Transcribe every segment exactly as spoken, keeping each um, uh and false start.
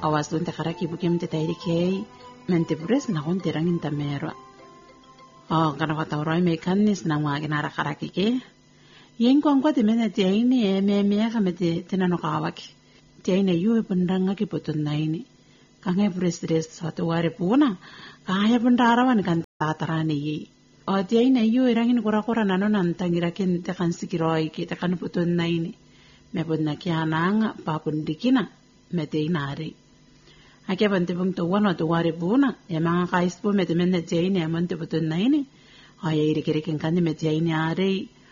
awasun te karaki bukem te tairi kei mente pures na kon terangin tamero oh kana kata roi me kanis na wa ginara karaki ke yen kon ko te mena te ini e me me ka mete tenano kawaki te ine yu pendanga ki potun naini kangai pures tres satu ware puna kaya pendarawan kan tatarani yi o te ine yu irangin kura-kura nano nantangira ken te kan sikiroi ki te kan potun naini me podna ki ananga papun dikina me te inari ake bante bung to wano to ware puna e mga kaispo me te mena te ine amante potun naini o ye iri kirikin kandi me te ine are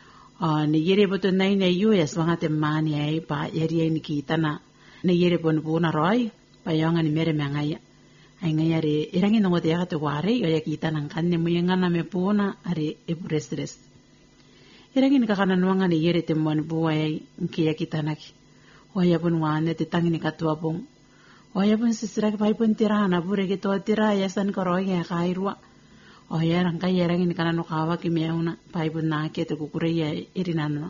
ni yere potun naini yu es wanga te mani ai pa yeri ai ni kitana ni yere pon puna roi pa yonga ni mere me ngaya ai ngaya re irangi no te ya te ware yo ya kitana kanne muyengana me puna are e prestres irangi ni kakana nuanga ni yere te mon buwa ai nki ya kitana ki o ya pon wane te tangi ni katua pong o ya pon sisira ki pai pon tirana pure ki to tira ya san ko roi ya kairua o ya rangka ya irangi ni kana no kawa ki meuna pai pon na ke te kukure ya irinano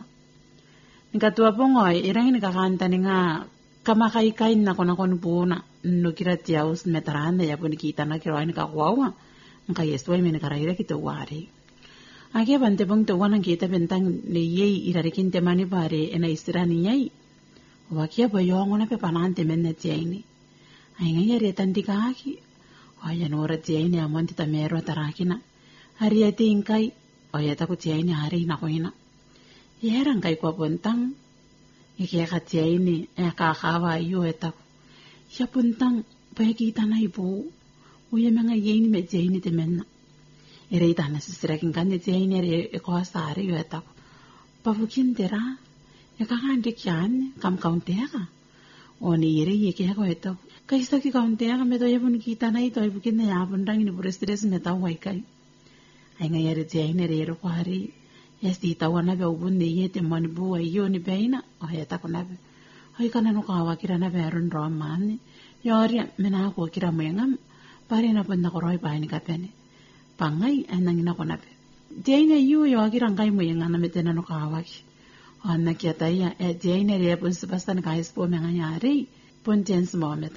ni katua pong o irangi ni kakanta ni nga kama kai kai na kona kon puna no kira tiaus metarane ya pon kita na kiro ni ka kwawa nka yeso me ni karaira ki to ware age bante bong to wana kita bentang le ye irarikin te mani bare ena istirani yai wakia boyo ngona pe panante menne tiaini ai ngai re tandika ki aya no ra tiaini amonti ta mero tarakina hari ati inkai aya ta ku tiaini hari na koina yeran kai ko bontang iki ya katia ini ya kakawa yu eta ya puntang pagi tanah ibu uya menga yini me jeni te menna ere itana sisira kin kan te yini ere ko asare yu eta pavukin tera ya kakan de kyan kam kauntera oni ere ye ke ko eta kaisa ki kauntera me to yebun kita nai to ibukin ya bundang ini burestres me ta wai kai ai ngai ere te yini ere ko hari esti tawana be ubun ne yete man buwa yo ni beina o heta kona be hoi kana no kawa kira na be ron ro mani yori mena ko kira mengam pare na panda ko roi bai ni kapene pangai anang na kona be deine yu yo kira ngai moyenga na metena no kawa ki anna kiata ya e deine re pun sebastan kais po menga yari pun tens mometa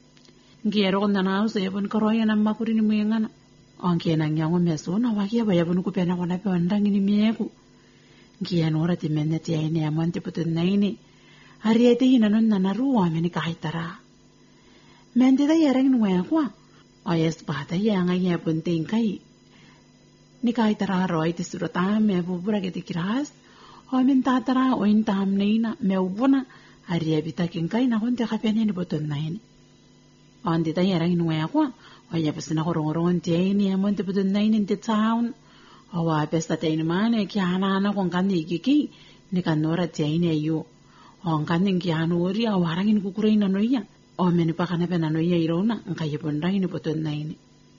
ngero na na uso ye pun ko roi na makuri ni moyenga na onke na nyango meso na wakia baya bunu kupena kona pe wandangi ni mieku ngia nora ti menne ti aine amante putun naini hari ete hina non na ruwa meni kaitara mende da yarang nuwa kwa oyes bata ya ngai ya punting kai ni kaitara roi ti surata me bubura ke ti kiras o men tatara o intam neina me ubuna hari abita kin kai na honte kapene ni putun naini ande da yarang nuwa kwa oya pesina korongorongon tiaini amonte putun naini te town awa pesta taini mane ki ana ana kon kandi kiki ni kanora tiaini ayo on kandi ki anori awarangin kukurei na noia o meni pakana pe na noia irona nkai pondai ni putun naini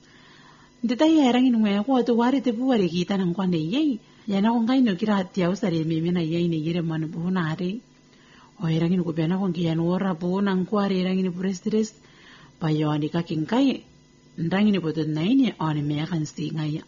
ndeta yarangin ngwe ko to wari te buwari kita nan kwande yei yana kon kai no kira tiau sare me mena yei ni yere man buhuna are o yarangin ko bena kon ki anora buhuna kware yarangin prestres payoni ka kinkai ndangi ni potun naini oni me kan stingaya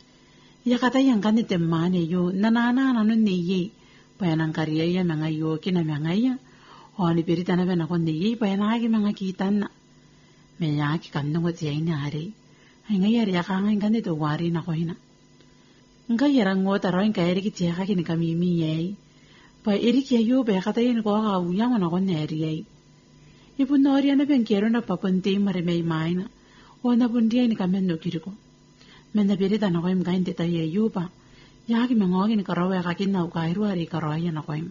ya kata yang kan te mane yo nanana nanu ni ye payanang kariya ya manga yo kina manga ya oni perita na bena kon ye payana gi manga kitan me ya ki kan no ti ina hari ai ngai ya ka ngai kan te wari na ko ina ngai ya rango ta roin ka eri ki ti ha ki ni kami mi ye pa eri ki yo be kata yin ko ga u ya na kon ne eri ye ipu nori na ben kero na papunte mare me maina ona bundia ni kamendo kiriko menda berita na koim gain te taye yuba yagi mengogi ni karawa ka kinna u kairu ari karaya na koim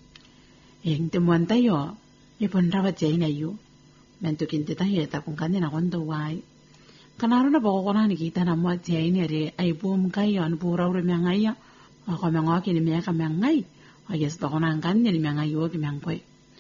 eng te monta yo e ponrawa jaina yu mento kinte taye ta kun kanina kondo wai kanaro na boko kona ni kita na mo jaina re ai bum kai on pura ure mengaya ako mengogi ni meka mengai ayes bakona kan ni mengai yo ki mengkoi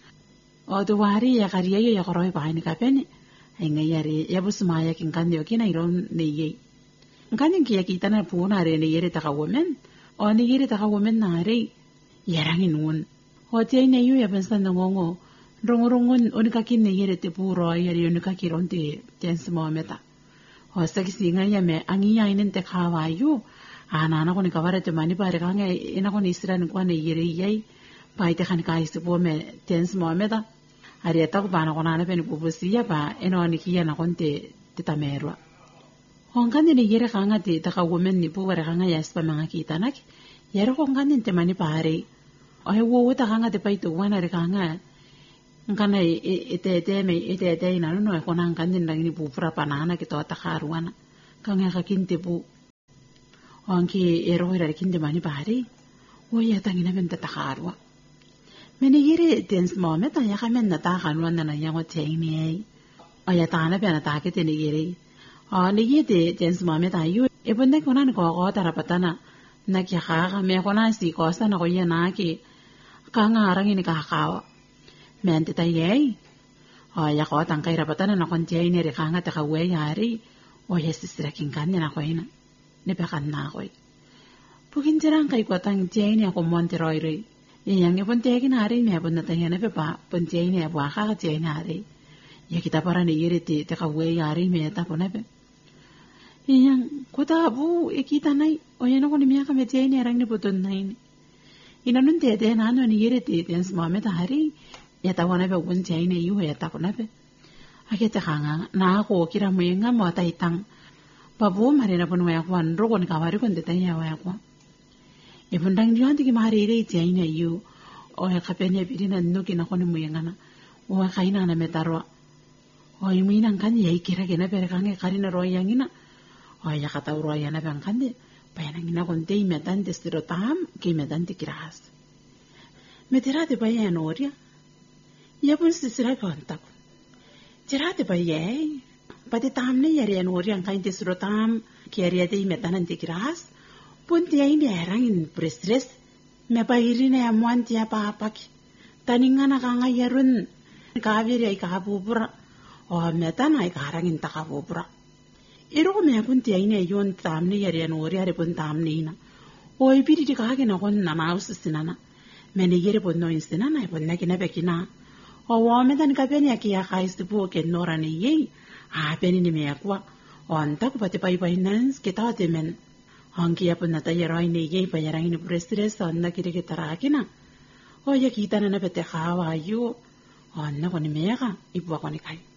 o to wari ya kariya ya koroi ba ni kapene ai ngai yare ya busmaya kin kan yo kina iron ne ye ngani ki ya kita na puna re ne yere ta kawomen o ne yere ta kawomen na re yarang inun o te ne yu ya pensan ngongo rongorongon onika kin ne yere te puro yare onika kiron te tens mo meta o saki singa ya me angi ya inen te khawa yu ana na ko ni kawara te mani pare kanga ina ko ni isran ko ne yere yai pai te khan kai se po me tens mo meta Ari ta ku bana kona na pen pupusia ba eno ni kia na konte titamerwa. Hongkande ni yere kanga te taka women ni pu wara kanga yas pa mga kita nak. Yere hongkande te mani pare. Ohe wo ta kanga te paito wana re kanga. Ngana ete ete me ete ete ina no e kona ngande ndang ni pu pura panana ki to ta kharuana. Kanga ka kinte pu. Onki ero ira kinte mani pare. O ya tangina ben ta kharwa. Meni yere dance moment ya kamen na ta khanwana na yango teni ai. O ya ta na ben ta ke te ni yere. Ah, ni yede dance mame ta yu. Ibu ne kona ni ko ko tara patana. Na ki kha me kona si ko sa na ko ye na ki. Ka nga rang ni ka ka. Men te ta ye. Ah, ya ko tang kai ra patana na kon je ni re ka nga ta ka we yari. O ye sisira kin kan na ko ina. Ne pe kan na ko. Pukin jarang kai ko tang je ni ko monte roi re. Ye yang e pon te ki na re me pon na ta ye ne pe pa pon je ni ba ka je na re. Ye kita para ni yere te te ka we yari me ta pon ne pe. Yang kota abu ikita nai oyano ko ni miya ka mete ni arang ni puton nai ina nun te te na no ni yere te te sma me ta hari ya ta wana be un chai ne yu ya ta ko na be ake te hanga na ko kira mo nga mo ta itang babu mare na pon wa kwan ro kon ka wari kon te ta ya wa ko e pon dang juan ti ki mare re chai ne yu o ya ka pe ne bi na no ki na ko ni mo nga na o ka ina na me ta ro o yu mi nang kan ye kira ke na pe ka nge kari na ro yang ina. Oh ya kata uro ya na bangkande, payanang ina konte imetan destiro tam ke imetan te kiras. Meterate pa ya noria, ya pun sisirai pantak. Cerate pa ya, pati tam ne yari noria ang kain destiro tam ke yari te imetan te kiras. Pun tiya ini erang in prestres, me pa iri na yamuan tiya pa apak. Taninga na kanga yarun, kaviri ay kakabubura, o metan ay karangin takabubura. Ero me pun tiya ine yon tamne yari anori are pun tamne ina. O ibiri di kage na kon na maus sinana. Me ne yere pun no insinana e pun na kina bekina. O wa me dan ka peni aki ya kais tu po ke nora ne ye. A peni ni me akwa. O anta ko pati pai pai nans ke ta te men. Hangi ya pun na ta yero ine ye pa yara ine prestres on na kire ke tarakina. O ya kita na na pete khawa yu. O na ko ni me ka ibu ko ni kai.